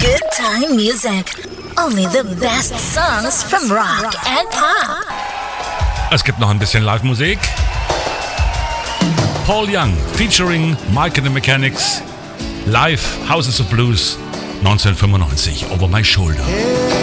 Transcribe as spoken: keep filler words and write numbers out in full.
Good time music. Only the best songs from rock and pop. Es gibt noch ein bisschen Live-Musik. Paul Young featuring Mike and the Mechanics. Live Houses of Blues neunzehnhundertfünfundneunzig. Over My Shoulder.